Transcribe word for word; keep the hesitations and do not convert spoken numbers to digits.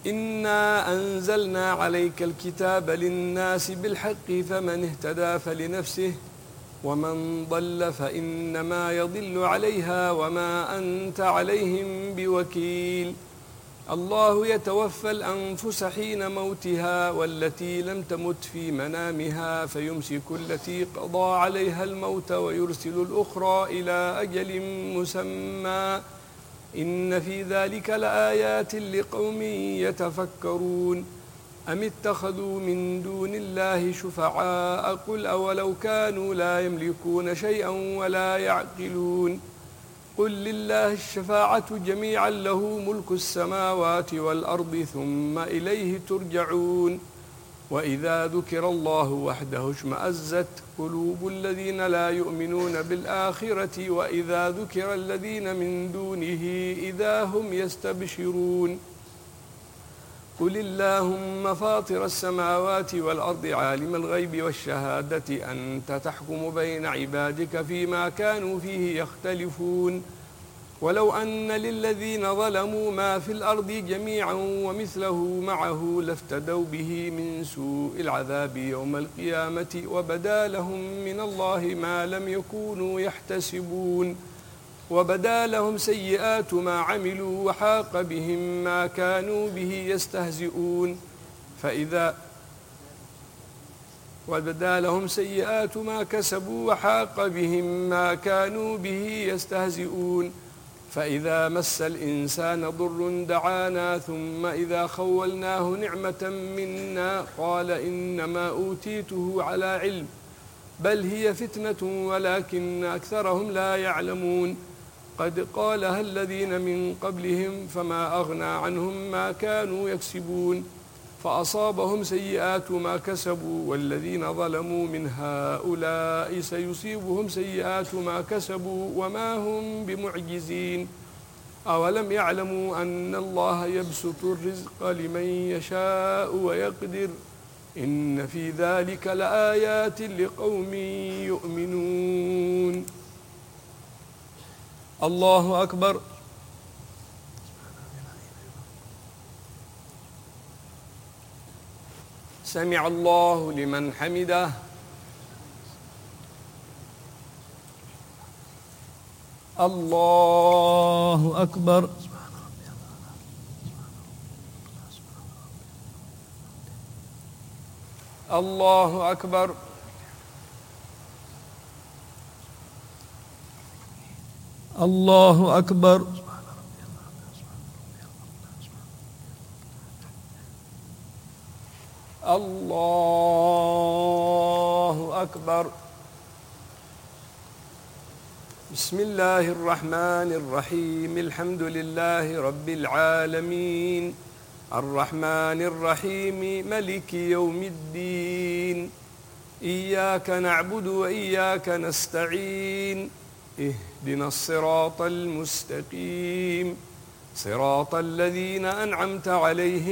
إنا أنزلنا عليك الكتاب للناس بالحق فمن اهتدى فلنفسه ومن ضل فإنما يضل عليها وما أنت عليهم بوكيل. الله يتوفى الأنفس حين موتها والتي لم تمت في منامها فيمسك التي قضى عليها الموت ويرسل الأخرى إلى أجل مسمى إن في ذلك لآيات لقوم يتفكرون. أم اتخذوا من دون الله شفعاء قل أولو كانوا لا يملكون شيئا ولا يعقلون قل لله الشفاعة جميعا له ملك السماوات والأرض ثم إليه ترجعون. وإذا ذكر الله وحده اشمأزت قلوب الذين لا يؤمنون بالآخرة وإذا ذكر الذين من دونه إذا هم يستبشرون. قل اللهم فاطر السماوات والأرض عالم الغيب والشهادة أنت تحكم بين عبادك فيما كانوا فيه يختلفون. ولو أن للذين ظلموا ما في الأرض جميعا ومثله معه لافتدوا به من سوء العذاب يوم القيامة وبدا لهم من الله ما لم يكونوا يحتسبون وبدا لهم سيئات ما عملوا وحاق بهم ما كانوا به يستهزئون. فإذا وبدا لهم سيئات ما كسبوا وحاق بهم ما كانوا به يستهزئون. فإذا مس الإنسان ضر دعانا ثم إذا خولناه نعمة منا قال إنما أوتيته على علم بل هي فتنة ولكن أكثرهم لا يعلمون. قد قالها الذين من قبلهم فما أغنى عنهم ما كانوا يكسبون فأصابهم سيئات ما كسبوا والذين ظلموا من هؤلاء سيصيبهم سيئات ما كسبوا وما هم بمعجزين. أولم يعلموا أن الله يبسط الرزق لمن يشاء ويقدر إن في ذلك لآيات لقوم يؤمنون. الله أكبر. سمع الله لمن حمده. الله أكبر. الله أكبر. الله أكبر. الله أكبر. بسم الله الرحمن الرحيم الحمد لله رب العالمين الرحمن الرحيم ملك يوم الدين إياك نعبد وإياك نستعين اهدنا الصراط المستقيم صراط الذين أنعمت عليهم